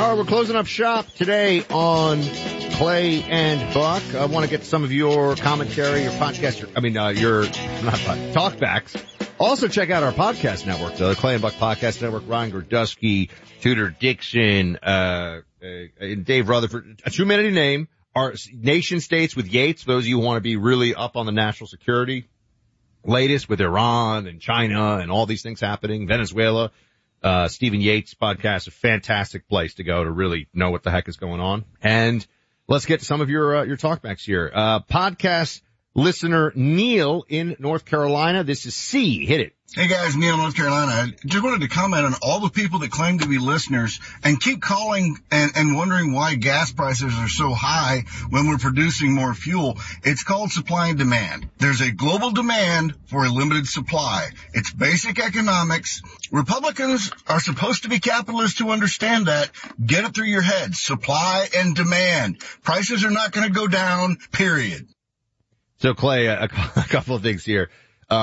All right, we're closing up shop today on Clay and Buck. I want to get some of your commentary, your podcast, your talkbacks. Also check out our podcast network, the Clay and Buck Podcast Network. Ryan Gordusky, Tudor Dixon, Dave Rutherford. A two-minute name. Our nation states with Yates, those of you who want to be really up on the national security. Latest with Iran and China and all these things happening. Venezuela. Stephen Yates podcast, a fantastic place to go to really know what the heck is going on. And let's get to some of your talkbacks here. Podcast listener Neil in North Carolina. This is C. Hit it. Hey guys, Neil, North Carolina. I just wanted to comment on all the people that claim to be listeners and keep calling and wondering why gas prices are so high when we're producing more fuel. It's called supply and demand. There's a global demand for a limited supply. It's basic economics. Republicans are supposed to be capitalists to understand that. Get it through your head. Supply and demand. Prices are not going to go down, period. So Clay, a couple of things here.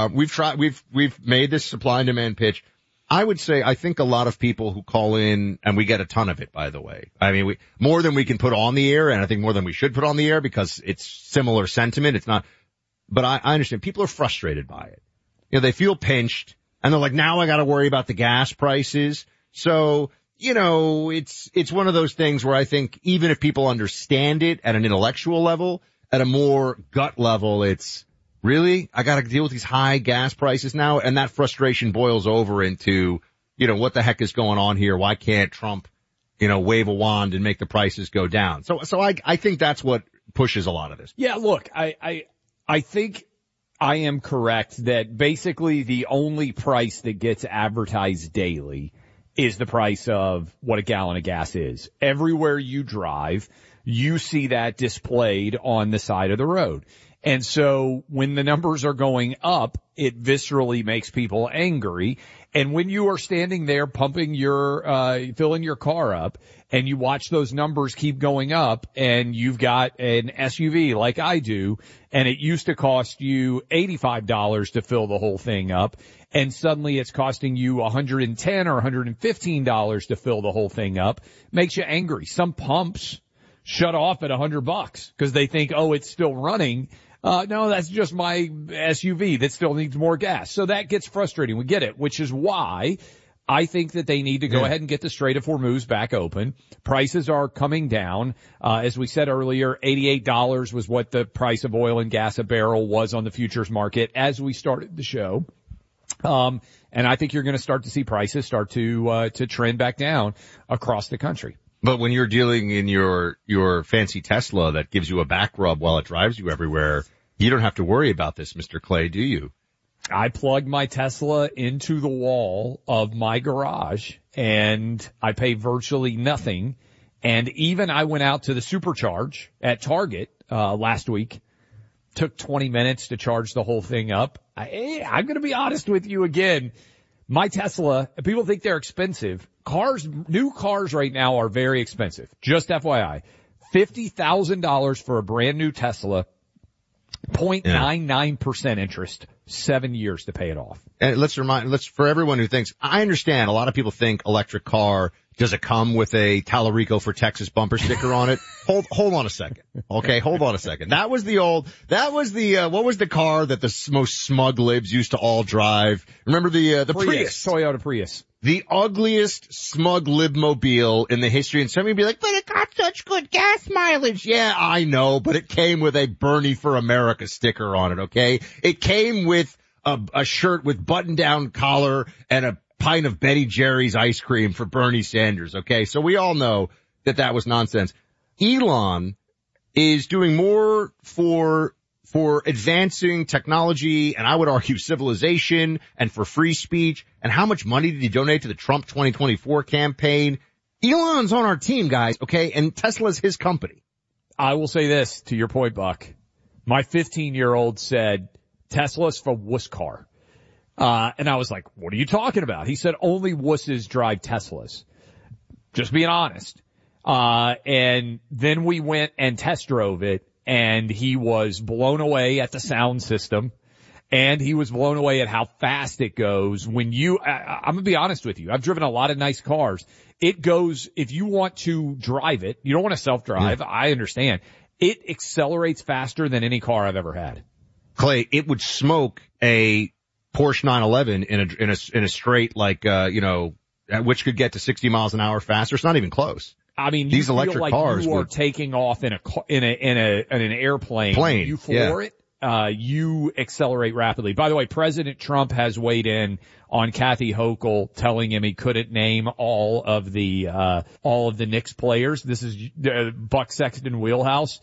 We've made this supply and demand pitch. I would say, I think a lot of people who call in, and we get a ton of it, by the way. I mean, more than we can put on the air, and I think more than we should put on the air because it's similar sentiment. It's not, but I understand people are frustrated by it. You know, they feel pinched and they're like, now I got to worry about the gas prices. So, you know, it's one of those things where I think even if people understand it at an intellectual level, at a more gut level, it's, really? I got to deal with these high gas prices now? And that frustration boils over into, you know, what the heck is going on here? Why can't Trump, you know, wave a wand and make the prices go down? So I think that's what pushes a lot of this. Yeah, look, I think I am correct that basically the only price that gets advertised daily is the price of what a gallon of gas is. Everywhere you drive, you see that displayed on the side of the road. And so when the numbers are going up, it viscerally makes people angry. And when you are standing there pumping filling your car up and you watch those numbers keep going up and you've got an SUV like I do and it used to cost you $85 to fill the whole thing up and suddenly it's costing you $110 or $115 to fill the whole thing up, makes you angry. Some pumps shut off at $100 because they think, oh, it's still running. No, that's just my SUV that still needs more gas. So that gets frustrating. We get it, which is why I think that they need to go ahead and get the Strait of Hormuz back open. Prices are coming down. As we said earlier, $88 was what the price of oil and gas a barrel was on the futures market as we started the show. And I think you're going to start to see prices start to trend back down across the country. But when you're dealing in your fancy Tesla that gives you a back rub while it drives you everywhere, you don't have to worry about this, Mr. Clay, do you? I plug my Tesla into the wall of my garage and I pay virtually nothing. And even I went out to the supercharge at Target, last week, took 20 minutes to charge the whole thing up. I'm going to be honest with you again. My Tesla, people think they're expensive. New cars right now are very expensive. Just FYI. $50,000 for a brand new Tesla, 0.99% interest, 7 years to pay it off. And for everyone who thinks, I understand a lot of people think electric car, does it come with a Tallarico for Texas bumper sticker on it? Hold on a second. Okay, hold on a second. What was the car that the most smug libs used to all drive? Remember the Prius? Toyota Prius. The ugliest smug libmobile in the history, and somebody would be like, but it got such good gas mileage. Yeah, I know, but it came with a Bernie for America sticker on it, okay? It came with a shirt with button-down collar and a pint of Betty Jerry's ice cream for Bernie Sanders, okay? So we all know that was nonsense. Elon is doing more for advancing technology, and I would argue civilization, and for free speech. And how much money did he donate to the Trump 2024 campaign? Elon's on our team, guys, okay? And Tesla's his company. I will say this, to your point, Buck. My 15-year-old said, Tesla's for wuss car. And I was like, what are you talking about? He said, only wusses drive Teslas. Just being honest. And then we went and test drove it. And he was blown away at the sound system, and he was blown away at how fast it goes. I'm going to be honest with you. I've driven a lot of nice cars. It goes, if you want to drive it, you don't want to self-drive, I understand. It accelerates faster than any car I've ever had. Clay, it would smoke a Porsche 911 in a straight, like, which could get to 60 miles an hour faster. It's not even close. I mean, these you electric feel like cars you are taking off in an airplane. You floor it. You accelerate rapidly. By the way, President Trump has weighed in on Kathy Hochul, telling him he couldn't name all of the Knicks players. This is Buck Sexton wheelhouse.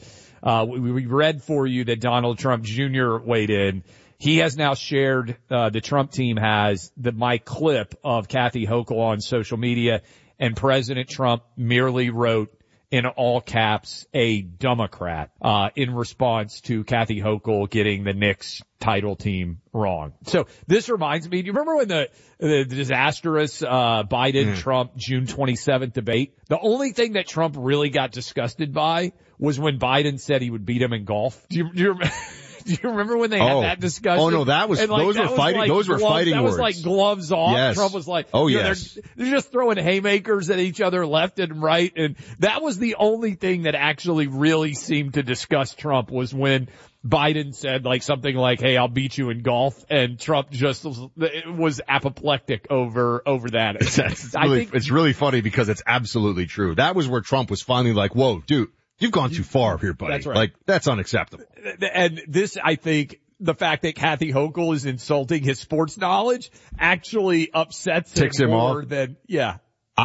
We read for you that Donald Trump Jr. weighed in. He has now shared, the Trump team has my clip of Kathy Hochul on social media, and President Trump merely wrote in all caps, a Democrat, in response to Kathy Hochul getting the Knicks title team wrong. So this reminds me, do you remember when the disastrous, Biden-Trump June 27th debate? The only thing that Trump really got disgusted by was when Biden said he would beat him in golf. Do you remember when they had that discussion? Oh no, those were fighting words. That was like gloves off. Yes. Trump was like, yes. They're just throwing haymakers at each other left and right. And that was the only thing that actually really seemed to disgust Trump, was when Biden said like something like, "Hey, I'll beat you in golf," and Trump just was apoplectic over that. It's really funny because it's absolutely true. That was where Trump was finally like, "Whoa, dude. You've gone too far here, buddy." That's right. Like, that's unacceptable. And this, I think, the fact that Kathy Hochul is insulting his sports knowledge actually upsets him. Ticks him more off. than, yeah.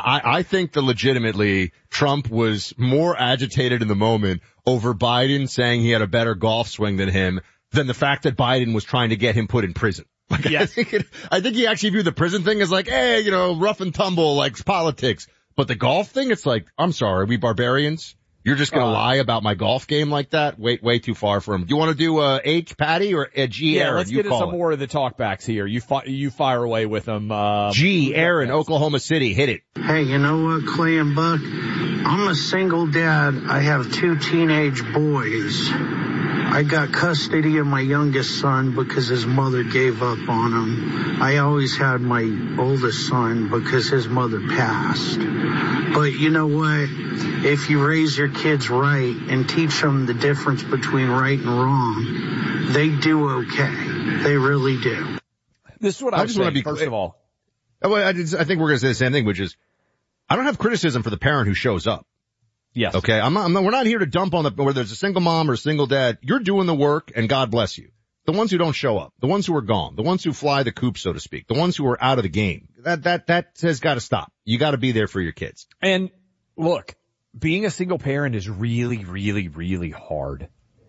I think that legitimately Trump was more agitated in the moment over Biden saying he had a better golf swing than him than the fact that Biden was trying to get him put in prison. Like, yes. I think he actually viewed the prison thing as like, hey, rough and tumble, like politics. But the golf thing, it's like, I'm sorry, are we barbarians? You're just going to lie about my golf game like that? Way too far from him. Do you want to do H, Patty, or G, Aaron? Let's get into some more of the talkbacks here. You fire away with them. G, Aaron, Oklahoma City. Hit it. Hey, you know what, Clay and Buck? I'm a single dad. I have 2 teenage boys. I got custody of my youngest son because his mother gave up on him. I always had my oldest son because his mother passed. But you know what? If you raise your kids right and teach them the difference between right and wrong, they do okay. They really do. This is what I just want to be first of all. I think we're going to say the same thing, which is, I don't have criticism for the parent who shows up. Yes. Okay. We're not here to dump on whether there's a single mom or a single dad. You're doing the work and God bless you. The ones who don't show up, the ones who are gone, the ones who fly the coop, so to speak, the ones who are out of the game, that has got to stop. You got to be there for your kids. And look, being a single parent is really, really, really hard.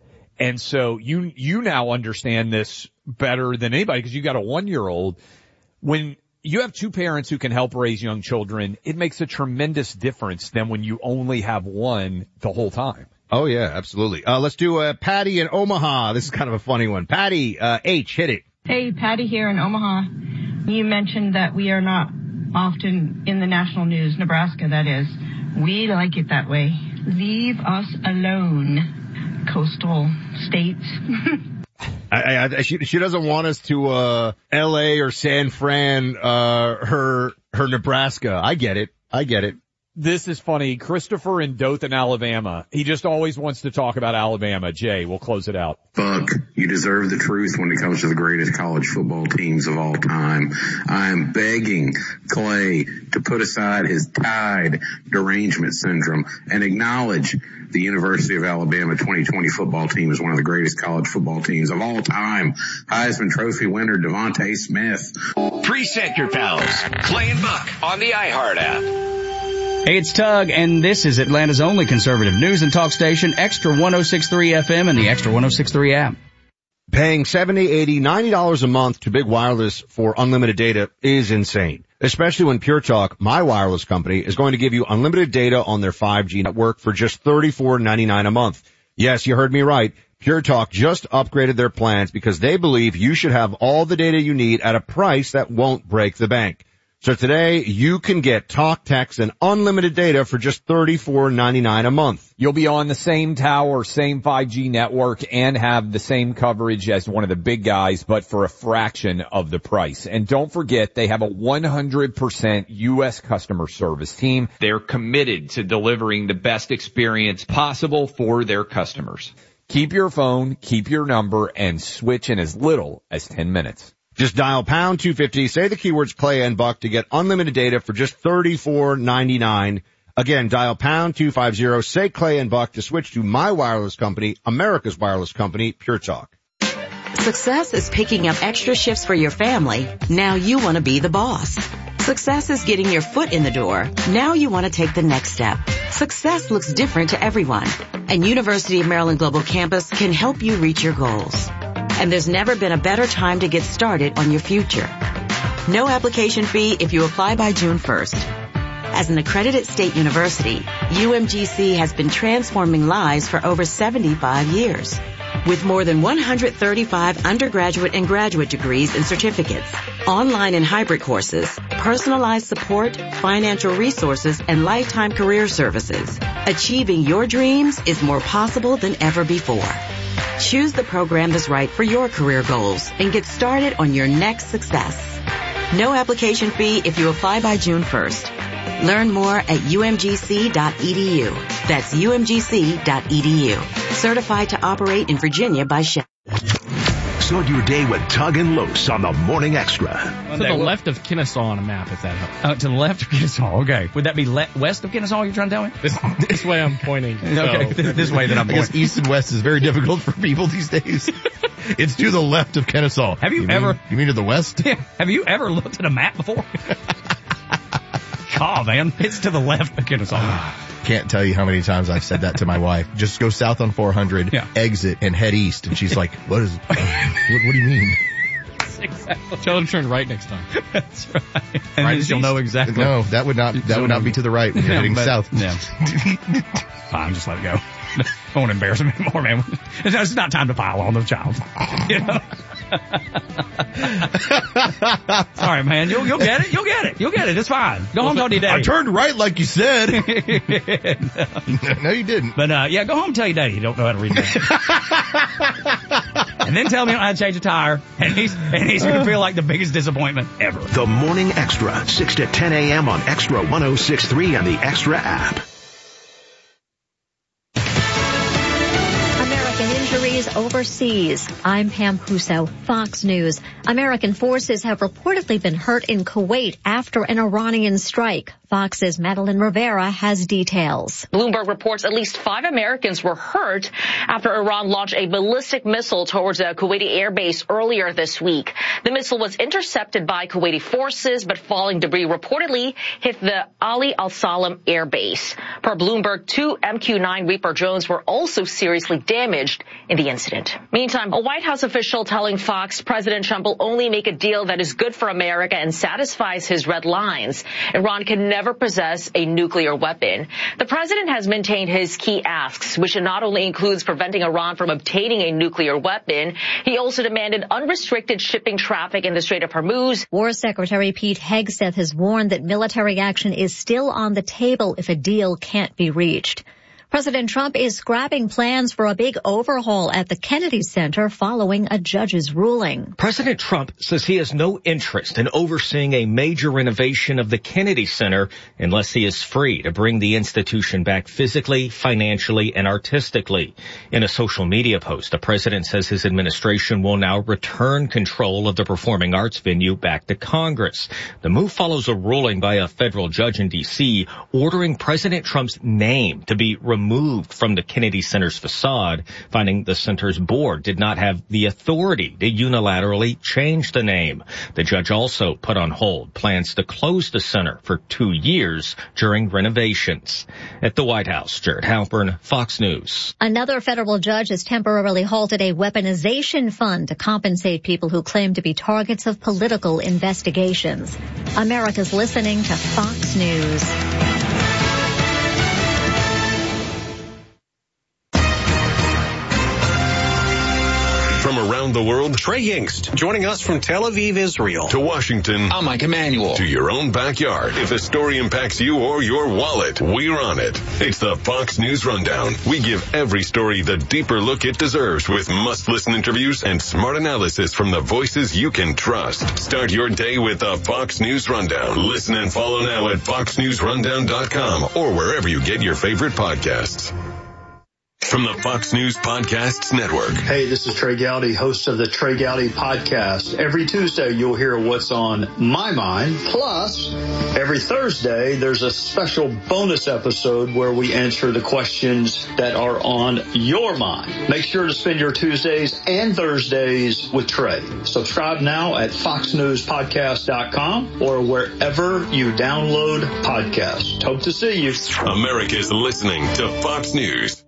And so you now understand this better than anybody because you got a 1-year-old. When you have 2 parents who can help raise young children, it makes a tremendous difference than when you only have one the whole time. Oh yeah, absolutely. Let's do Patty in Omaha. This is kind of a funny one. Patty, H, hit it. Hey, Patty here in Omaha. You mentioned that we are not often in the national news, Nebraska that is. We like it that way. Leave us alone, coastal states. She doesn't want us to L.A. or San Fran, her Nebraska. I get it. This is funny. Christopher in Dothan, Alabama. He just always wants to talk about Alabama. Jay, we'll close it out. Buck, you deserve the truth when it comes to the greatest college football teams of all time. I am begging Clay to put aside his Tide derangement syndrome and acknowledge the University of Alabama 2020 football team is one of the greatest college football teams of all time. Heisman Trophy winner Devontae Smith. Preset your pals. Clay and Buck on the iHeart app. Hey, it's Tug, and this is Atlanta's only conservative news and talk station, Extra 106.3 FM and the Extra 106.3 app. Paying $70, $80, $90 a month to Big Wireless for unlimited data is insane, especially when Pure Talk, my wireless company, is going to give you unlimited data on their 5G network for just $34.99 a month. Yes, you heard me right. Pure Talk just upgraded their plans because they believe you should have all the data you need at a price that won't break the bank. So today you can get talk, text, and unlimited data for just $34.99 a month. You'll be on the same tower, same 5G network, and have the same coverage as one of the big guys, but for a fraction of the price. And don't forget, they have a 100% U.S. customer service team. They're committed to delivering the best experience possible for their customers. Keep your phone, keep your number, and switch in as little as 10 minutes. Just dial pound 250, say the keywords Clay and Buck to get unlimited data for just $34.99. Again, dial pound 250, say Clay and Buck to switch to my wireless company, America's wireless company, Pure Talk. Success is picking up extra shifts for your family. Now you want to be the boss. Success is getting your foot in the door. Now you want to take the next step. Success looks different to everyone, and University of Maryland Global Campus can help you reach your goals. And there's never been a better time to get started on your future. No application fee if you apply by June 1st. As an accredited state university, UMGC has been transforming lives for over 75 years. With more than 135 undergraduate and graduate degrees and certificates, online and hybrid courses, personalized support, financial resources, and lifetime career services, achieving your dreams is more possible than ever before. Choose the program that's right for your career goals and get started on your next success. No application fee if you apply by June 1st. Learn more at umgc.edu. That's umgc.edu. Certified to operate in Virginia by Shell. Start your day with Tug and Los on the Morning Extra. To the left of Kennesaw on a map, if that helps. To the left of Kennesaw, okay. Would that be west of Kennesaw you're trying to tell me? This way I'm pointing. Okay, this way that I'm pointing. I guess east and west is very difficult for people these days. It's to the left of Kennesaw. Have you ever... You mean to the west? Yeah. Have you ever looked at a map before? Oh, man. It's to the left of Kennesaw. Can't tell you how many times I've said that to my wife. Just go south on 400, exit, and head east. And she's like, what do you mean? Exactly. Tell her to turn right next time. That's right. And right, you'll know exactly. No, that would not be to the right when you're heading south. Yeah. Fine, just let it go. I won't embarrass him anymore, man. It's not time to pile on the child. You know? Sorry, man. You'll get it. You'll get it. It's fine. Go home, tell your daddy. I turned right like you said. No, you didn't. But, go home and tell your daddy you don't know how to read that. And then tell me how to change a tire. And he's going to feel like the biggest disappointment ever. The Morning Extra, 6 to 10 a.m. on Extra 106.3 and the Extra app. Overseas. I'm Pam Puso, Fox News. American forces have reportedly been hurt in Kuwait after an Iranian strike. Fox's Madeline Rivera has details. Bloomberg reports at least 5 Americans were hurt after Iran launched a ballistic missile towards a Kuwaiti airbase earlier this week. The missile was intercepted by Kuwaiti forces, but falling debris reportedly hit the Ali al-Salam airbase. Per Bloomberg, 2 MQ-9 Reaper drones were also seriously damaged in the incident. Meantime, a White House official telling Fox President Trump will only make a deal that is good for America and satisfies his red lines. Iran can never possess a nuclear weapon. The president has maintained his key asks, which not only includes preventing Iran from obtaining a nuclear weapon, he also demanded unrestricted shipping traffic in the Strait of Hormuz. War Secretary Pete Hegseth has warned that military action is still on the table if a deal can't be reached. President Trump is scrapping plans for a big overhaul at the Kennedy Center following a judge's ruling. President Trump says he has no interest in overseeing a major renovation of the Kennedy Center unless he is free to bring the institution back physically, financially, and artistically. In a social media post, the president says his administration will now return control of the performing arts venue back to Congress. The move follows a ruling by a federal judge in D.C. ordering President Trump's name to be removed from the Kennedy Center's facade, finding the center's board did not have the authority to unilaterally change the name. The judge also put on hold plans to close the center for 2 years during renovations. At the White House, Jared Halpern, Fox News. Another federal judge has temporarily halted a weaponization fund to compensate people who claim to be targets of political investigations. America's listening to Fox News. From around the world, Trey Yingst, joining us from Tel Aviv, Israel. To Washington. I'm Mike Emanuel. To your own backyard. If the story impacts you or your wallet, we're on it. It's the Fox News Rundown. We give every story the deeper look it deserves with must-listen interviews and smart analysis from the voices you can trust. Start your day with the Fox News Rundown. Listen and follow now at foxnewsrundown.com or wherever you get your favorite podcasts. From the Fox News Podcasts Network. Hey, this is Trey Gowdy, host of the Trey Gowdy Podcast. Every Tuesday, you'll hear what's on my mind. Plus, every Thursday, there's a special bonus episode where we answer the questions that are on your mind. Make sure to spend your Tuesdays and Thursdays with Trey. Subscribe now at foxnewspodcast.com or wherever you download podcasts. Hope to see you. America's listening to Fox News.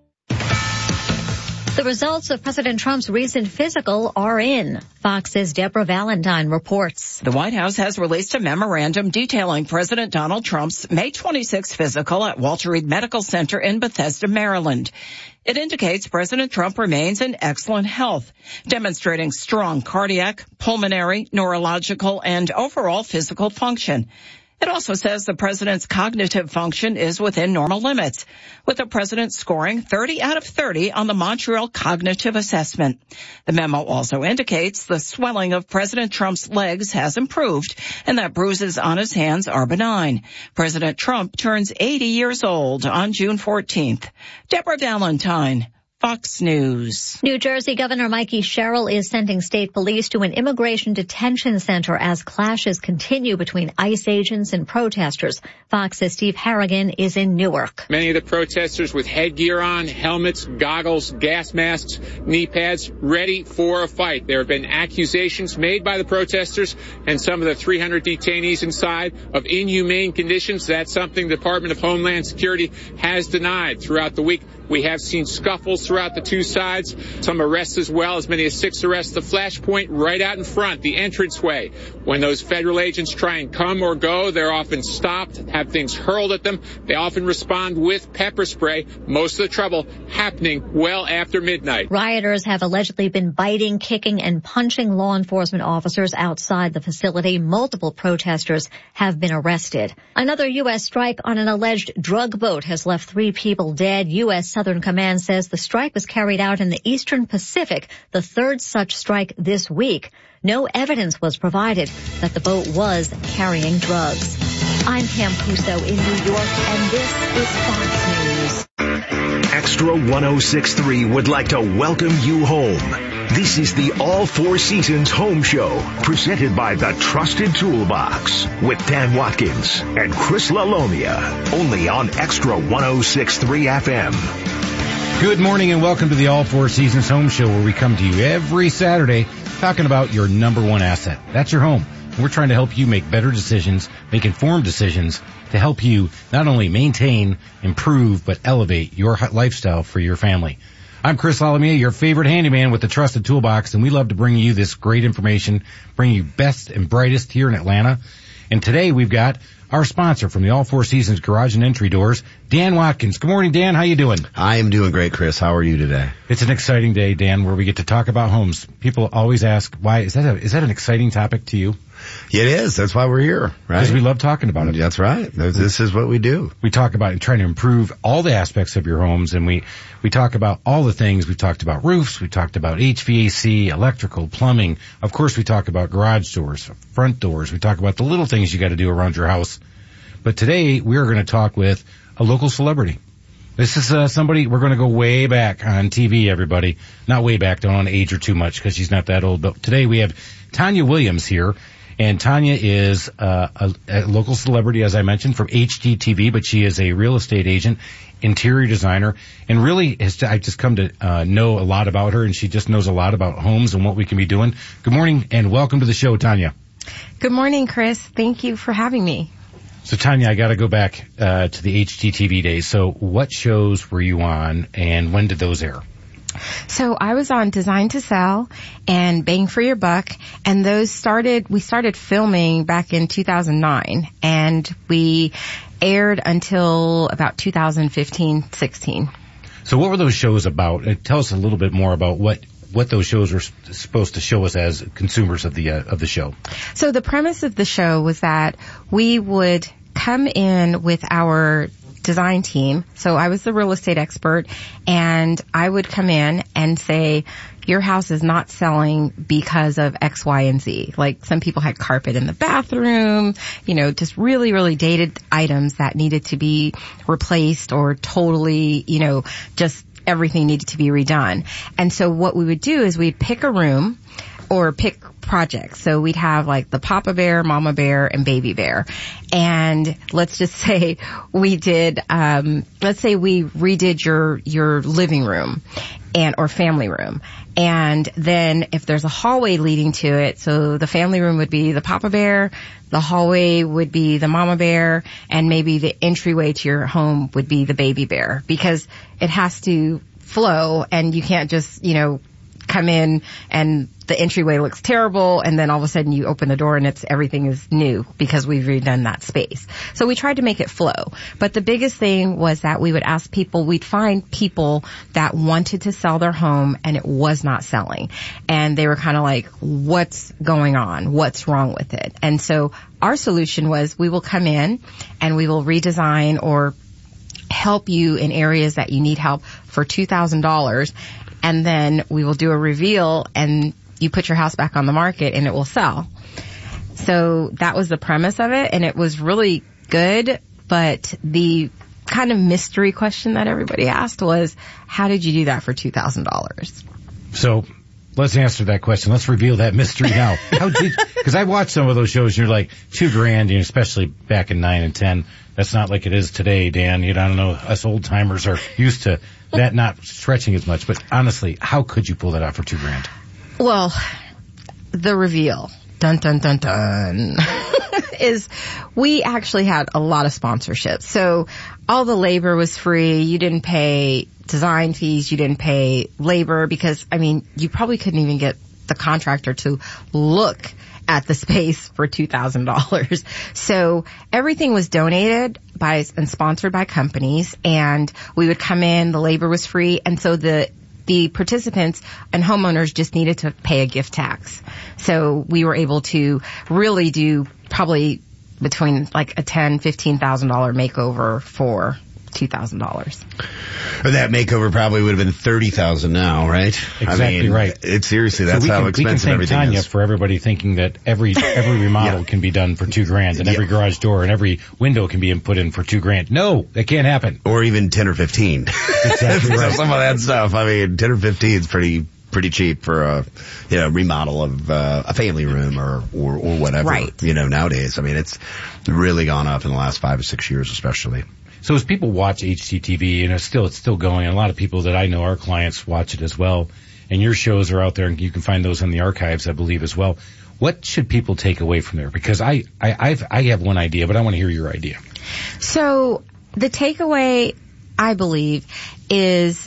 The results of President Trump's recent physical are in. Fox's Deborah Valentine reports. The White House has released a memorandum detailing President Donald Trump's May 26 physical at Walter Reed Medical Center in Bethesda, Maryland. It indicates President Trump remains in excellent health, demonstrating strong cardiac, pulmonary, neurological, and overall physical function. It also says the president's cognitive function is within normal limits, with the president scoring 30 out of 30 on the Montreal Cognitive Assessment. The memo also indicates the swelling of President Trump's legs has improved and that bruises on his hands are benign. President Trump turns 80 years old on June 14th. Deborah Valentine, Fox News. New Jersey Governor Mikey Sherrill is sending state police to an immigration detention center as clashes continue between ICE agents and protesters. Fox's Steve Harrigan is in Newark. Many of the protesters with headgear on, helmets, goggles, gas masks, knee pads, ready for a fight. There have been accusations made by the protesters and some of the 300 detainees inside of inhumane conditions. That's something the Department of Homeland Security has denied throughout the week. We have seen scuffles throughout the two sides, some arrests as well, as many as 6 arrests. The flashpoint right out in front, the entranceway. When those federal agents try and come or go, they're often stopped, have things hurled at them. They often respond with pepper spray, most of the trouble happening well after midnight. Rioters have allegedly been biting, kicking, and punching law enforcement officers outside the facility. Multiple protesters have been arrested. Another U.S. strike on an alleged drug boat has left 3 people dead. U.S. Southern Command says the strike was carried out in the Eastern Pacific, the 3rd such strike this week. No evidence was provided that the boat was carrying drugs. I'm Pam Puso in New York, and this is Fox News. Extra 106.3 would like to welcome you home. This is the All Four Seasons Home Show, presented by the Trusted Toolbox, with Dan Watkins and Chris LaLomia, only on Extra 106.3 FM. Good morning and welcome to the All Four Seasons Home Show, where we come to you every Saturday talking about your number one asset. That's your home. And we're trying to help you make better decisions, make informed decisions to help you not only maintain, improve, but elevate your lifestyle for your family. I'm Chris LaLomia, your favorite handyman with the Trusted Toolbox, and we love to bring you this great information, bring you best and brightest here in Atlanta. And today we've got our sponsor from the All Four Seasons Garage and Entry Doors, Dan Watkins. Good morning, Dan. How you doing? I am doing great, Chris. How are you today? It's an exciting day, Dan, where we get to talk about homes. People always ask, why is that an exciting topic to you? It is. That's why we're here, right? Because we love talking about it. That's right. This is what we do. We talk about trying to improve all the aspects of your homes, and we talk about all the things. We've talked about roofs. We talked about HVAC, electrical, plumbing. Of course, we talk about garage doors, front doors. We talk about the little things you got to do around your house. But today, we're going to talk with a local celebrity. This is somebody, we're going to go way back on TV, everybody. Not way back, don't want to age her too much because she's not that old. But today we have Tanya Williams here. And Tanya is a local celebrity, as I mentioned, from HGTV, but she is a real estate agent, interior designer, and really I've just come to know a lot about her, and she just knows a lot about homes and what we can be doing. Good morning, and welcome to the show, Tanya. Good morning, Chris. Thank you for having me. So, Tanya, I got to go back to the HGTV days. So what shows were you on, and when did those air? So I was on Design to Sell and Bang for Your Buck, and we started filming back in 2009, and we aired until about 2015-16. So what were those shows about? Tell us a little bit more about what what those shows were supposed to show us as consumers of the show. So the premise of the show was that we would come in with our design team. So I was the real estate expert, and I would come in and say, your house is not selling because of X, Y, and Z. Like some people had carpet in the bathroom, just really, really dated items that needed to be replaced or totally, just everything needed to be redone. And so what we would do is we'd pick a room or pick projects. So we'd have like the Papa Bear, Mama Bear, and Baby Bear. And let's just say we did, let's say we redid your living room or family room. And then if there's a hallway leading to it, so the family room would be the Papa Bear, the hallway would be the Mama Bear, and maybe the entryway to your home would be the Baby Bear, because it has to flow and you can't just, come in and the entryway looks terrible and then all of a sudden you open the door and everything is new because we've redone that space. So we tried to make it flow. But the biggest thing was that we would ask people, we'd find people that wanted to sell their home and it was not selling. And they were kind of like, what's going on? What's wrong with it? And so our solution was we will come in and we will redesign or help you in areas that you need help for $2,000. And then we will do a reveal and you put your house back on the market and it will sell. So that was the premise of it, and it was really good. But the kind of mystery question that everybody asked was, how did you do that for $2,000? So let's answer that question. Let's reveal that mystery now. Because I watched some of those shows and you're like, $2,000, especially back in 9 and 10. That's not like it is today, Dan. I don't know, us old timers are used to that not stretching as much. But honestly, how could you pull that out for $2,000? Well, the reveal, dun dun dun dun, is we actually had a lot of sponsorships. So all the labor was free. You didn't pay design fees. You didn't pay labor because, you probably couldn't even get the contractor to look at the space for $2,000. So everything was donated by and sponsored by companies, and we would come in, the labor was free, and so the participants and homeowners just needed to pay a gift tax. So we were able to really do probably between like a $10,000, $15,000 makeover for $2,000. That makeover probably would have been $30,000 now, right? Exactly right. It's seriously, that's how expensive everything is. We can thank Tanya for everybody thinking that every remodel can be done for $2,000 and every garage door and every window can be put in for $2,000. No, that can't happen. Or even 10 or 15. Exactly right. Some of that stuff. 10 or 15 is pretty cheap for a remodel of a family room or whatever. Right. Nowadays. It's really gone up in the last 5 or 6 years, especially. So as people watch HGTV, it's still going, and a lot of people that I know, our clients, watch it as well, and your shows are out there, and you can find those in the archives, I believe, as well. What should people take away from there? Because I have one idea, but I want to hear your idea. So the takeaway, I believe, is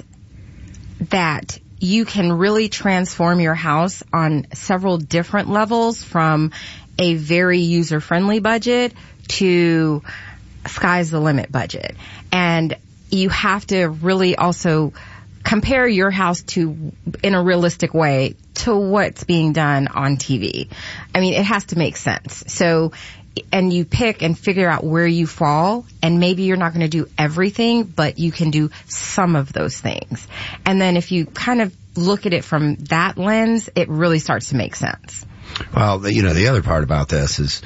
that you can really transform your house on several different levels, from a very user-friendly budget to sky's the limit budget. And you have to really also compare your house in a realistic way to what's being done on TV. It has to make sense. So, and you pick and figure out where you fall, and maybe you're not going to do everything, but you can do some of those things. And then if you kind of look at it from that lens, it really starts to make sense. Well, the other part about this is,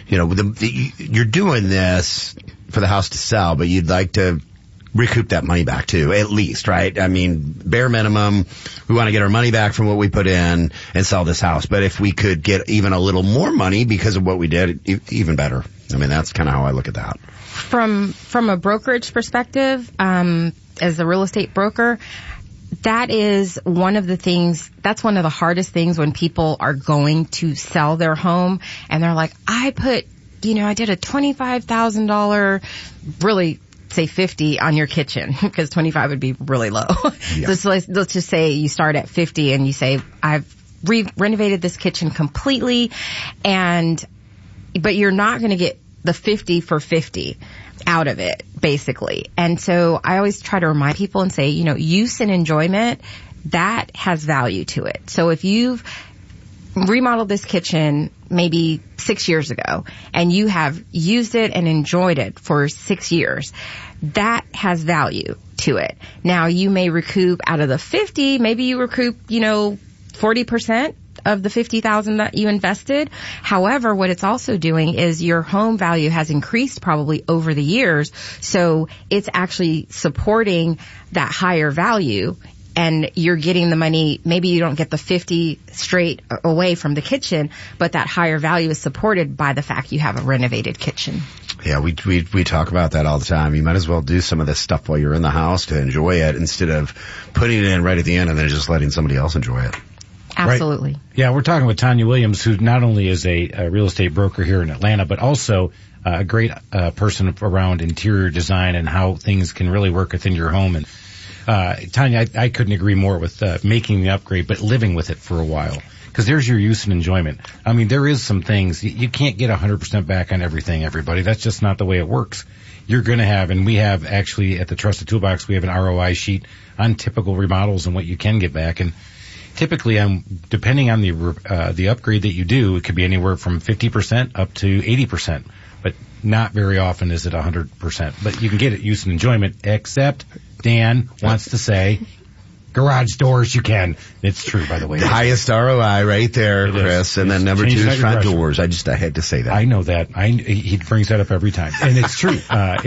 you're doing this for the house to sell, but you'd like to recoup that money back too, at least, right? Bare minimum, we want to get our money back from what we put in and sell this house. But if we could get even a little more money because of what we did, even better. That's kind of how I look at that. From a brokerage perspective, as a real estate broker, that is one of the things, that's one of the hardest things when people are going to sell their home and they're like, I did a $25,000, really say 50 on your kitchen, because 25 would be really low. Yeah. Let's just say you start at 50 and you say, I've renovated this kitchen completely, but you're not going to get the 50 for 50 out of it, basically. And so I always try to remind people and say, use and enjoyment that has value to it. So if you've remodeled this kitchen maybe 6 years ago and you have used it and enjoyed it for 6 years, that has value to it. Now you may recoup out of the 50, maybe you recoup, 40% of the $50,000 that you invested. However, what it's also doing is your home value has increased probably over the years. So it's actually supporting that higher value, and you're getting the money. Maybe you don't get the 50 straight away from the kitchen, but that higher value is supported by the fact you have a renovated kitchen. Yeah, we talk about that all the time. You might as well do some of this stuff while you're in the house to enjoy it instead of putting it in right at the end and then just letting somebody else enjoy it. Absolutely. Right. Yeah, we're talking with Tanya Williams, who not only is a real estate broker here in Atlanta, but also a great person around interior design and how things can really work within your home. And Tanya, I couldn't agree more with making the upgrade, but living with it for a while. Because there's your use and enjoyment. I mean, there is some things, you can't get 100% back on everything, everybody. That's just not the way it works. You're going to have, and we have actually at the Trusted Toolbox, we have an ROI sheet on typical remodels and what you can get back. And typically, depending on the upgrade that you do, it could be anywhere from 50% up to 80%. But not very often is it 100%. But you can get it use and enjoyment, except Dan wants to say, garage doors, you can. It's true, by the way. The highest ROI right there, Chris. And then number 2 is front doors. I had to say that. I know that. He brings that up every time. And it's true.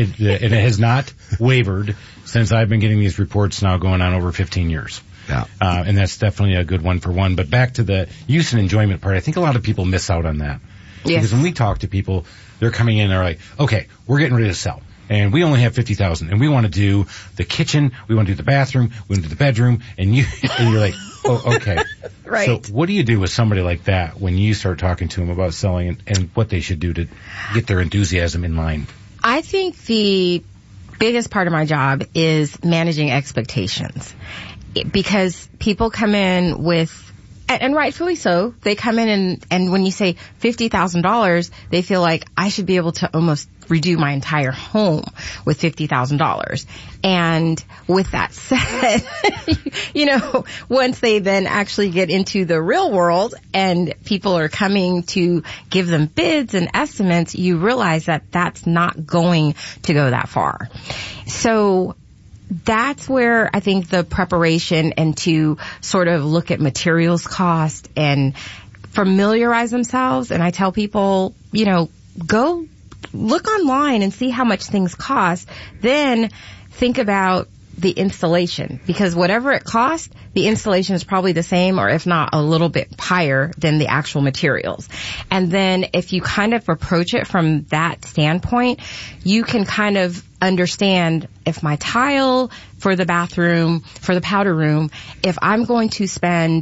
It has not wavered since I've been getting these reports now going on over 15 years. Yeah. And that's definitely a good one for one. But back to the use and enjoyment part, I think a lot of people miss out on that. Yes. Because when we talk to people, they're coming in and they're like, okay, we're getting ready to sell. And we only have $50,000, and we want to do the kitchen, we want to do the bathroom, we want to do the bedroom, and you're like, oh, okay. Right. So what do you do with somebody like that when you start talking to them about selling and what they should do to get their enthusiasm in line? I think the biggest part of my job is managing expectations, because people come in with, and rightfully so, they come in and when you say $50,000, they feel like I should be able to almost redo my entire home with $50,000. And with that said, once they then actually get into the real world and people are coming to give them bids and estimates, you realize that that's not going to go that far. So that's where I think the preparation and to sort of look at materials cost and familiarize themselves. And I tell people, go look online and see how much things cost. Then think about the installation, because whatever it costs, the installation is probably the same, or if not a little bit higher than the actual materials. And then if you kind of approach it from that standpoint, you can kind of understand if my tile for the bathroom, for the powder room, if I'm going to spend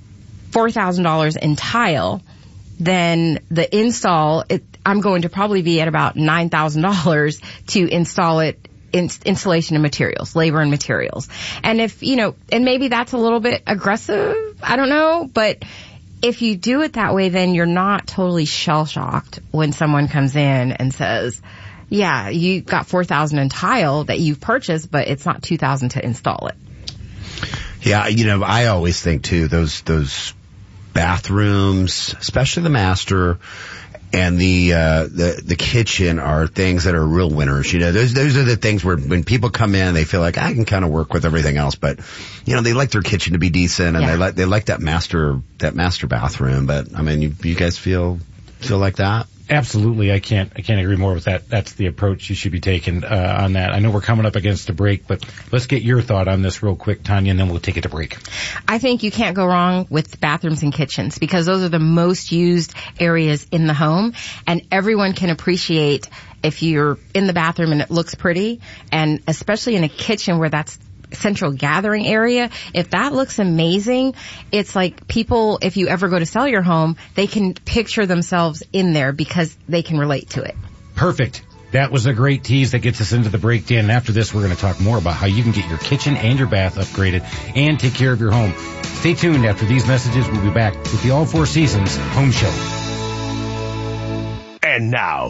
$4,000 in tile, then the install, I'm going to probably be at about $9,000 to install it. Installation and materials, labor and materials. And if, and maybe that's a little bit aggressive, I don't know, but if you do it that way, then you're not totally shell-shocked when someone comes in and says, yeah, you got $4,000 in tile that you've purchased, but it's not $2,000 to install it. Yeah, I always think too, those bathrooms, especially the master, and the kitchen are things that are real winners. Those are the things where when people come in, they feel like I can kind of work with everything else, but they like their kitchen to be decent, and they like that master bathroom. But I mean, you guys feel like that? Absolutely. I can't agree more with that. That's the approach you should be taking on that. I know we're coming up against a break, but let's get your thought on this real quick, Tanya, and then we'll take it to break. I think you can't go wrong with bathrooms and kitchens, because those are the most used areas in the home, and everyone can appreciate if you're in the bathroom and it looks pretty, and especially in a kitchen where that's central gathering area, if that looks amazing, it's like people, if you ever go to sell your home, they can picture themselves in there because they can relate to it. Perfect. That was a great tease that gets us into the break, Dan. And after this, we're going to talk more about how you can get your kitchen and your bath upgraded and take care of your home. Stay tuned. After these messages, we'll be back with the All Four Seasons Home Show. And now,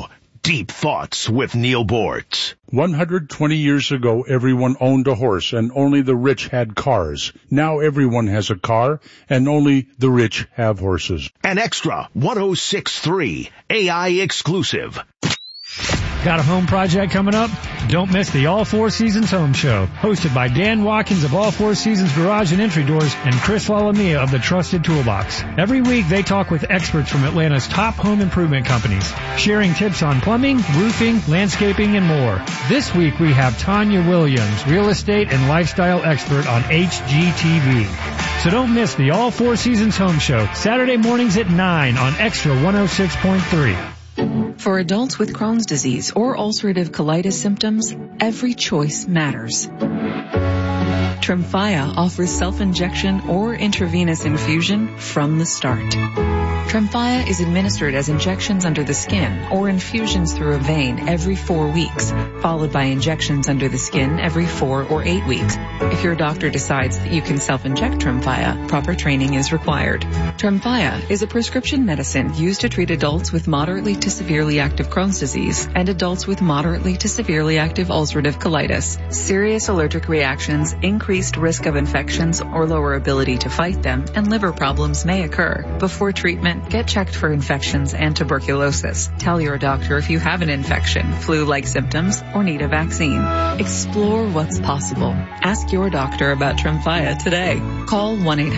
Deep Thoughts with Neil Bortz. 120 years ago, everyone owned a horse and only the rich had cars. Now everyone has a car and only the rich have horses. An extra 106.3 AI exclusive. Got a home project coming up? Don't miss the All Four Seasons Home Show, hosted by Dan Watkins of All Four Seasons Garage and Entry Doors and Chris Lalamia of the Trusted Toolbox. Every week they talk with experts from Atlanta's top home improvement companies, sharing tips on plumbing, roofing, landscaping, and more. This week we have Tanya Williams, real estate and lifestyle expert on HGTV. So don't miss the All Four Seasons Home Show, Saturday mornings at 9 on Extra 106.3. For adults with Crohn's disease or ulcerative colitis symptoms, every choice matters. Tremfya offers self-injection or intravenous infusion from the start. Tremfya is administered as injections under the skin or infusions through a vein every 4 weeks, followed by injections under the skin every 4 or 8 weeks. If your doctor decides that you can self-inject Tremfya, proper training is required. Tremfya is a prescription medicine used to treat adults with moderately to severely active Crohn's disease and adults with moderately to severely active ulcerative colitis. Serious allergic reactions, increased risk of infections or lower ability to fight them, and liver problems may occur. Before treatment, get checked for infections and tuberculosis. Tell your doctor if you have an infection, flu-like symptoms, or need a vaccine. Explore what's possible. Ask your doctor about Tremfya today. Call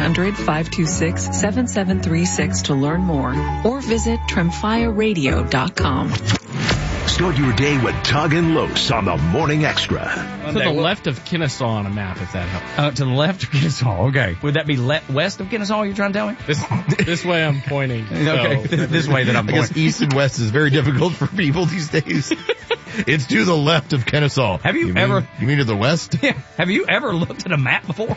1-800-526-7736 to learn more or visit TremfyaRadio.com. Start your day with Tug and Los on the Morning Extra. To the left of Kennesaw on a map, if that helps. To the left of Kennesaw, okay. Would that be west of Kennesaw, you're trying to tell me? This way I'm pointing. Okay, this way that I'm pointing. I guess east and west is very difficult for people these days. It's to the left of Kennesaw. Have you ever... You mean to the west? Yeah. Have you ever looked at a map before?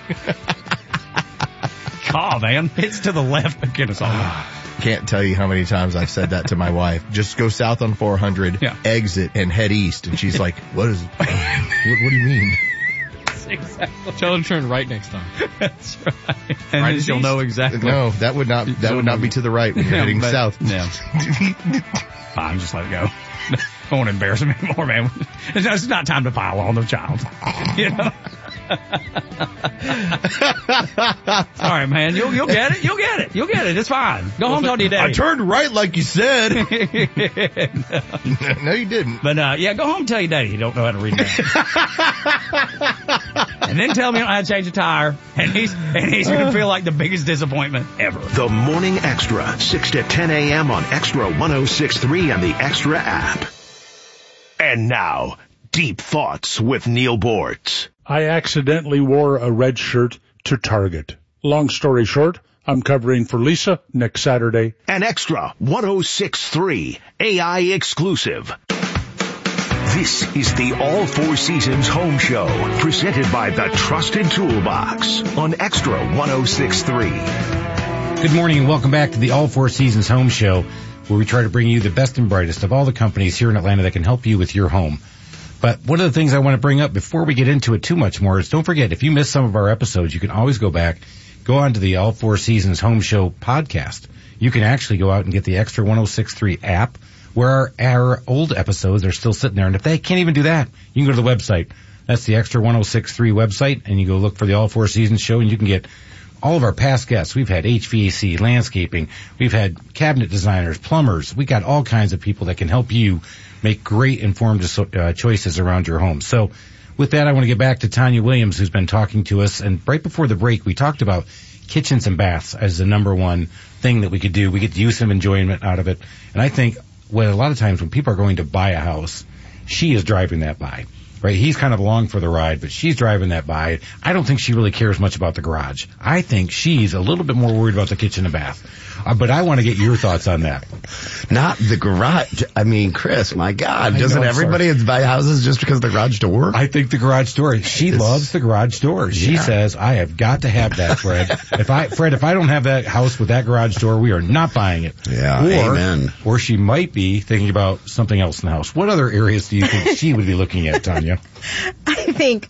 God, man. It's to the left of Kennesaw. Can't tell you how many times I've said that to my wife. Just go south on 400, exit, and head east. And she's like, what do you mean? Exactly. Tell her to turn right next time. That's right. And right, you'll know exactly. No, that would not be to the right when you're heading south. Yeah. Fine, just let it go. I won't embarrass him anymore, man. It's not time to pile on the child. You know? Sorry, man. You'll get it. You'll get it. You'll get it. It's fine. Go home, talk to your daddy. I turned right like you said. No, you didn't. But, yeah, go home and tell your daddy you don't know how to read that. And then tell me you don't know how to change a tire. And he's going to feel like the biggest disappointment ever. The Morning Extra, 6 to 10 a.m. on Extra 106.3 and the Extra app. And now, Deep Thoughts with Neil Bortz. I accidentally wore a red shirt to Target. Long story short, I'm covering for Lisa next Saturday. An Extra 106.3 AI exclusive. This is the All Four Seasons Home Show, presented by the Trusted Toolbox on Extra 106.3. Good morning and welcome back to the All Four Seasons Home Show, where we try to bring you the best and brightest of all the companies here in Atlanta that can help you with your home. But one of the things I want to bring up before we get into it too much more is don't forget, if you missed some of our episodes, you can always go back, go on to the All Four Seasons Home Show podcast. You can actually go out and get the Extra 106.3 app, where our old episodes are still sitting there. And if they can't even do that, you can go to the website. That's the Extra 106.3 website, and you go look for the All Four Seasons show, and you can get all of our past guests. We've had HVAC, landscaping. We've had cabinet designers, plumbers. We got all kinds of people that can help you make great informed choices around your home. So with that, I want to get back to Tanya Williams, who's been talking to us. And right before the break, we talked about kitchens and baths as the number one thing that we could do. We get use and enjoyment out of it. And I think a lot of times when people are going to buy a house, she is driving that by. Right, he's kind of along for the ride, but she's driving that by. I don't think she really cares much about the garage. I think she's a little bit more worried about the kitchen and bath. But I want to get your thoughts on that. Not the garage. I mean, Chris, my God, doesn't everybody buy houses just because of the garage door? I think the garage door. She loves the garage door. She says, I have got to have that, Fred. If I don't have that house with that garage door, we are not buying it. Yeah, amen. Or she might be thinking about something else in the house. What other areas do you think she would be looking at, Tanya? I think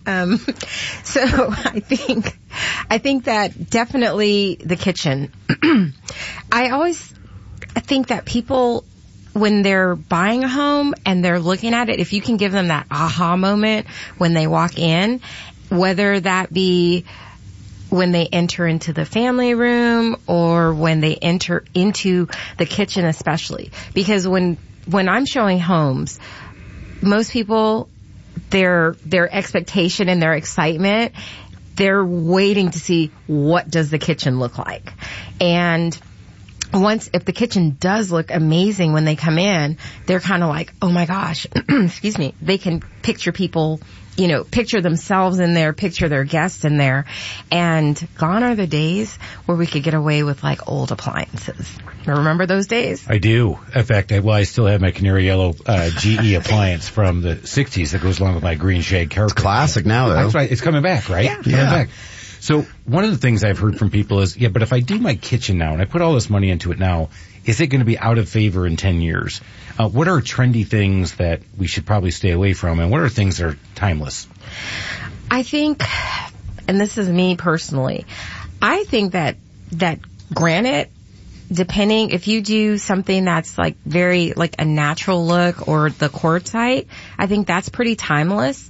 that definitely the kitchen. I think that people when they're buying a home and they're looking at it, if you can give them that aha moment when they walk in, whether that be when they enter into the family room or when they enter into the kitchen especially. Because when I'm showing homes, most people, their expectation and their excitement, they're waiting to see what does the kitchen look like. And if the kitchen does look amazing when they come in, they're kind of like, oh my gosh, excuse me, they can picture people, picture themselves in there, picture their guests in there. And gone are the days where we could get away with like old appliances. Remember those days? I do. In fact, I still have my canary yellow GE appliance from the 60s that goes along with my green shade carpet. It's classic now, though. That's right. It's coming back, right? Yeah. Coming back. So one of the things I've heard from people is, but if I do my kitchen now and I put all this money into it now, is it going to be out of favor in 10 years? What are trendy things that we should probably stay away from, and what are things that are timeless? I think, and this is me personally, I think that granite, depending if you do something that's like very like a natural look or the quartzite, I think that's pretty timeless.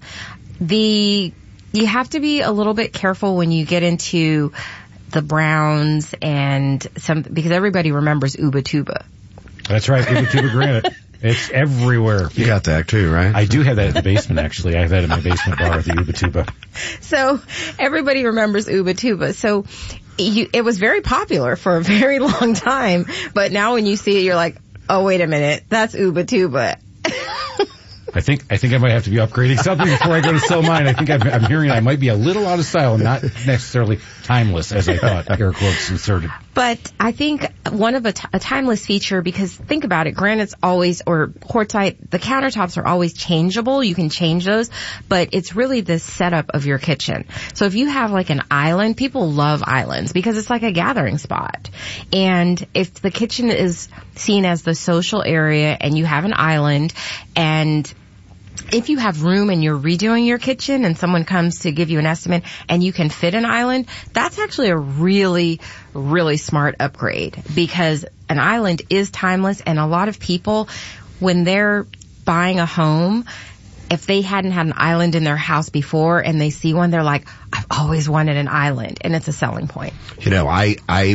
You have to be a little bit careful when you get into the browns and because everybody remembers Ubatuba. That's right, Ubatuba granite. It's everywhere. You got that too, right? I do have that in the basement, actually. I have that in my basement bar, the Ubatuba. So everybody remembers Ubatuba. So it was very popular for a very long time, but now when you see it, you're like, oh, wait a minute, that's Ubatuba. I think I might have to be upgrading something before I go to sell mine. I think I'm hearing I might be a little out of style and not necessarily timeless, as I thought, air quotes inserted. But I think one of a timeless feature, because think about it, granite's always, or quartzite, the countertops are always changeable. You can change those, but it's really the setup of your kitchen. So if you have like an island, people love islands because it's like a gathering spot. And if the kitchen is seen as the social area and you have an island, and if you have room and you're redoing your kitchen and someone comes to give you an estimate and you can fit an island, that's actually a really, really smart upgrade, because an island is timeless. And a lot of people, when they're buying a home, if they hadn't had an island in their house before and they see one, they're like, I've always wanted an island. And it's a selling point. When I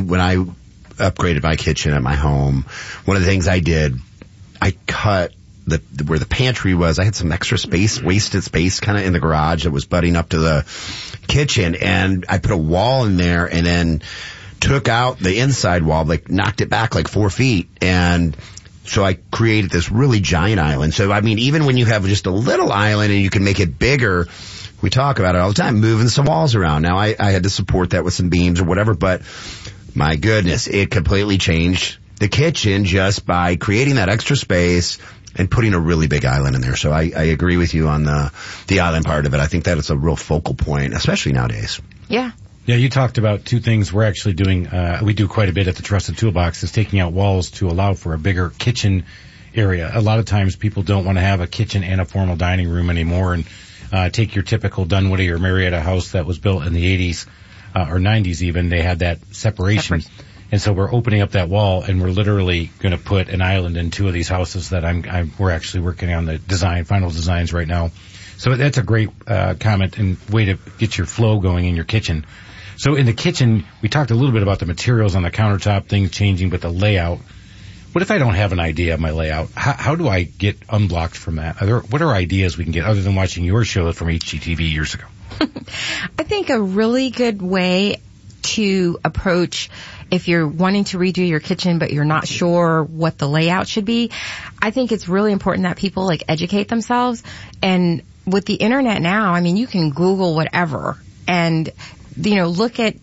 upgraded my kitchen at my home, one of the things I did, I cut where the pantry was. I had some extra space, wasted space kind of in the garage that was butting up to the kitchen, and I put a wall in there and then took out the inside wall, like knocked it back like 4 feet, and so I created this really giant island. So I mean, even when you have just a little island and you can make it bigger, we talk about it all the time, moving some walls around. Now I had to support that with some beams or whatever, but my goodness, it completely changed the kitchen just by creating that extra space and putting a really big island in there. So I agree with you on the island part of it. I think that it's a real focal point, especially nowadays. Yeah. Yeah, you talked about two things we're actually doing. We do quite a bit at the Trusted Toolbox, is taking out walls to allow for a bigger kitchen area. A lot of times people don't want to have a kitchen and a formal dining room anymore. And take your typical Dunwoody or Marietta house that was built in the 80s or 90s even. They had that separation. And so we're opening up that wall, and we're literally going to put an island in two of these houses that we're actually working on the final designs right now. So that's a great comment and way to get your flow going in your kitchen. So in the kitchen, we talked a little bit about the materials on the countertop, things changing, but the layout. What if I don't have an idea of my layout? How do I get unblocked from that? What are ideas we can get other than watching your show from HGTV years ago? I think a really good way to approach, if you're wanting to redo your kitchen but you're not sure what the layout should be, I think it's really important that people like educate themselves. And with the internet now, I mean, you can Google whatever and, look at,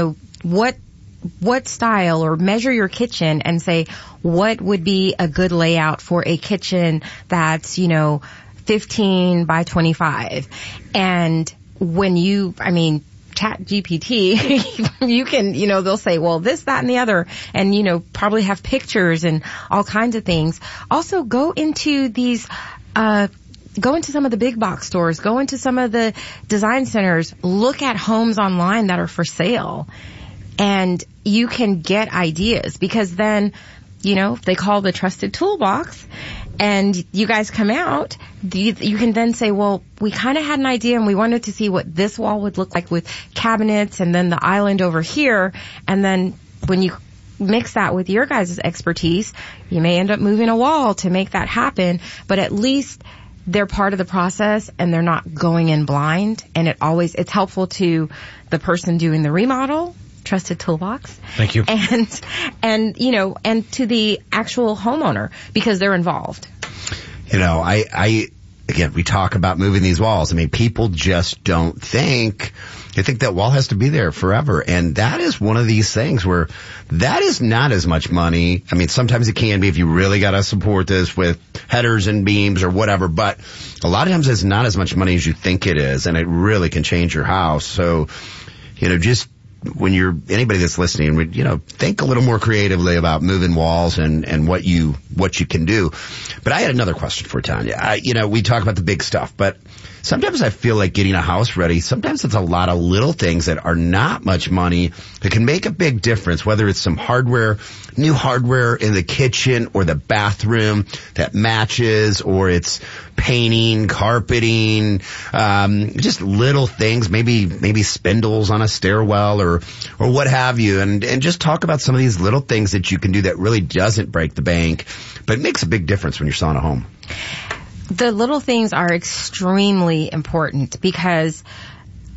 what style, or measure your kitchen and say, what would be a good layout for a kitchen that's, 15 by 25. And when Chat GPT, you can, they'll say, well, this, that, and the other, and, probably have pictures and all kinds of things. Also, go into some of the big box stores, go into some of the design centers, look at homes online that are for sale, and you can get ideas, because then they call the Trusted Toolbox, and you guys come out, you can then say, well, we kind of had an idea and we wanted to see what this wall would look like with cabinets and then the island over here. And then when you mix that with your guys' expertise, you may end up moving a wall to make that happen, but at least they're part of the process and they're not going in blind. And it's helpful to the person doing the remodel, Trusted Toolbox. Thank you. And to the actual homeowner, because they're involved. Again, we talk about moving these walls. I mean, people just don't think, they think that wall has to be there forever. And that is one of these things where that is not as much money. I mean, sometimes it can be if you really got to support this with headers and beams or whatever, but a lot of times it's not as much money as you think it is, and it really can change your house. So, just when anybody that's listening, think a little more creatively about moving walls and what you can do. But I had another question for Tanya. We talk about the big stuff, but sometimes I feel like getting a house ready, sometimes it's a lot of little things that are not much money that can make a big difference, whether it's some new hardware in the kitchen or the bathroom that matches, or it's painting, carpeting, just little things, maybe spindles on a stairwell or what have you, and just talk about some of these little things that you can do that really doesn't break the bank, but it makes a big difference when you're selling a home. The little things are extremely important because